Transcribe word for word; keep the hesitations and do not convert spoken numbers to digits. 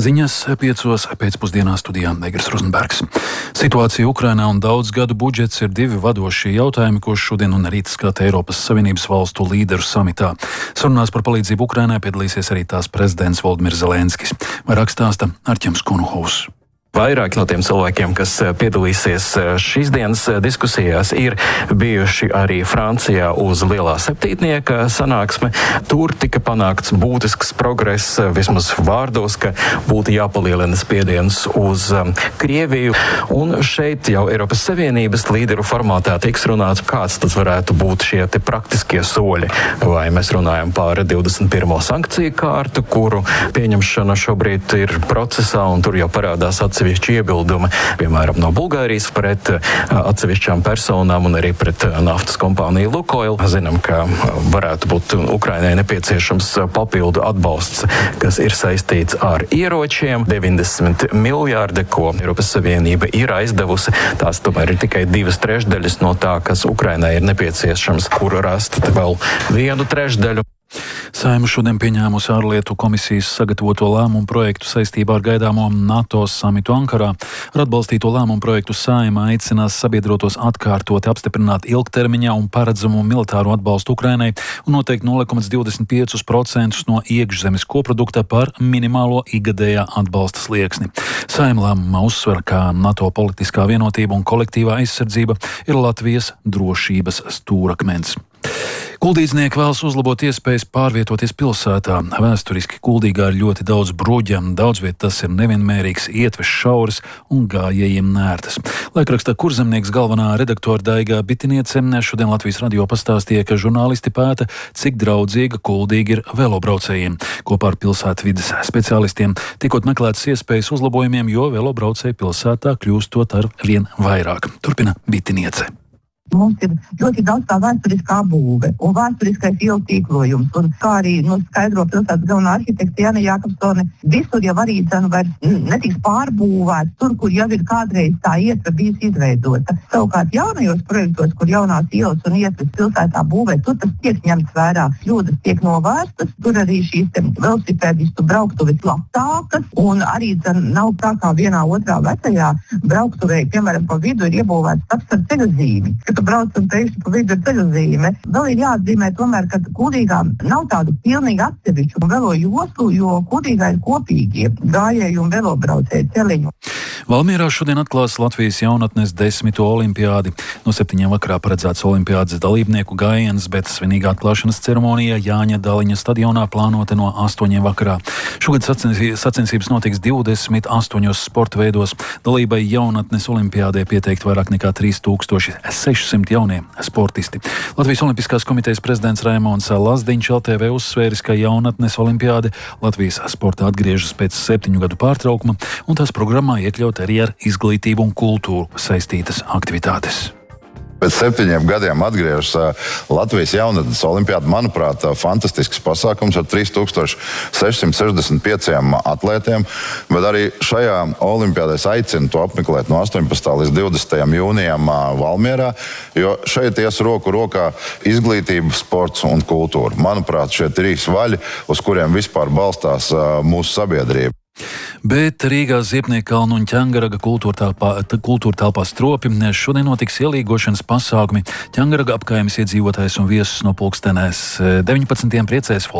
Ziņas piecos pēcpusdienā studijā Negras Rozenbergs. Situācija Ukrainā un daudzgadu budžets ir divi vadošie jautājumi, ko šodien un rīt skata Eiropas Savienības valstu līderu samitā. Sarunās par palīdzību Ukrainai piedalīsies arī tās prezidents Voldimirs Zelenskis. Vairāk stāsta Arķems Konuhovs. Vairāki no tiem cilvēkiem, kas piedalīsies šīs dienas diskusijās, ir bijuši arī Francijā uz Lielā septītnieka sanāksme. Tur tika panākts būtisks progress, vismaz vārdos, ka būtu jāpalielina spiediens uz Krieviju. Un šeit jau Eiropas Savienības līderu formātā tiks runāts, kāds tas varētu būt šie te praktiskie soļi. Vai mēs runājam par divdesmit pirmo sankciju kārtu, kuru pieņemšana šobrīd ir procesā, un tur jau parādās atsevišķi iebildumi, piemēram, no Bulgārijas pret atsevišķām personām un arī pret naftas kompāniju Lukoil. Zinām, ka varētu būt Ukrainai nepieciešams papildu atbalsts, kas ir saistīts ar ieročiem. deviņdesmit miljārdi, ko Eiropas Savienība ir aizdevusi, tās tomēr ir tikai divas trešdaļas no tā, kas Ukrainai ir nepieciešams, kur rast vēl vienu trešdaļu. Saeima šodien pieņēmusi ārlietu komisijas sagatavoto lēmumu projektu saistībā ar gaidāmo NATO samitu Ankarā. Ar atbalstīto lēmumu projektu Saeima aicinās sabiedrotos atkārtoti apstiprināt ilgtermiņā un paredzamu militāro atbalstu Ukrainai un noteikt nulle komats divdesmit piecus procentus no iekšzemes koprodukta par minimālo ikgadējā atbalsta slieksni. Saeima lēmumā uzsver, ka NATO politiskā vienotība un kolektīvā aizsardzība ir Latvijas drošības stūrakmens. Kuldīdznieki vēlas uzlabot iespējas pārvietoties pilsētā. Vēsturiski Kuldīgā ir ļoti daudz bruģa, daudz viet tas ir nevienmērīgs, ietves šauras un gājējiem nērtas. Laikrakstā Kurzemnieks galvenā redaktora Daiga Bitiniece šodien Latvijas radio pastāstīja, ka žurnālisti pēta, cik draudzīga Kuldīga ir velobraucējiem. Kopā ar pilsētvides speciālistiem tikot meklētas iespējas uzlabojumiem, jo velobraucēji pilsētā kļūstot ar vien vairāk. Turpina Bitiniece. Mums ir ļoti daudz tā vēsturiskā būve un vēsturiskais ielu tīklojums. Un kā arī nu, skaidro pilsētas galvenā arhitekta Jāna Jākapsone, visur jau arī cenu vairs netiks pārbūvēts, tur, kur jau ir kādreiz tā ietve bijusi izveidota. Savukārt jaunajos projektos, kur jaunās ielas un ietves pilsētā būvē, tur tas tiek ņemts vērā. Kļūdas tiek novērstas, tur arī šīs velosipēdistu brauktuves labtākas, un arī cen, nav tā kā vienā otrā vecajā brauktuvē, piemēram, pa vidu ir iebūvēts taps ar ceļazīmi. Tu brauc un teikšu pa vidu ceļazīme. Vēl ir jāatzīmē tomēr, ka Kuldīgā nav tādu pilnīgi atsevišķu velo joslu, jo Kuldīgā ir kopīgie gājēju un velobraucēju celiņu. Valmierā šodien atklās Latvijas jaunatnes desmito olimpiādi. No septiņiem vakarā paredzēts olimpiādes dalībnieku gājiens, bet svinīgā atklāšanas ceremonija Jāņa Daliņa stadionā plānota no astoņiem vakarā. Šogad sacensības notiks divdesmit astoņos sporta veidos. Dalībai jaunatnes olimpiādē pieteikt vairāk nekā trīs tūkstoši sešsimt jaunie sportisti. Latvijas Olimpiskās komitejas prezidents Raimons Lazdiņš L T V uzsvēris, ka jaunatnes olimpiāde Latvijas sportā atgriežas pēc septiņu gadu pārtraukuma, un tās programmā iekļaut arī ar izglītību un kultūru saistītas aktivitātes. Pēc septiņiem gadiem atgriežas Latvijas jaunatnes olimpiāda, manuprāt, fantastisks pasākums ar trīs tūkstoši sešsimt sešdesmit pieciem atlētiem, bet arī šajā olimpiādē es aicinu to apmeklēt no astoņpadsmitā līdz divdesmitajam jūnijam Valmierā, jo šeit ies roku rokā izglītība, sports un kultūra. Manuprāt, šie trīs vaļi, uz kuriem vispār balstās mūsu sabiedrība. Bet Rīgā Ziepniekkalnu un Ķengaraga kultūra telpā Stropi šodien notiks ielīgošanas pasākumi. Ķengaraga apkaimes iedzīvotājs un viesus no pulkstenēs deviņpadsmitiem priecēs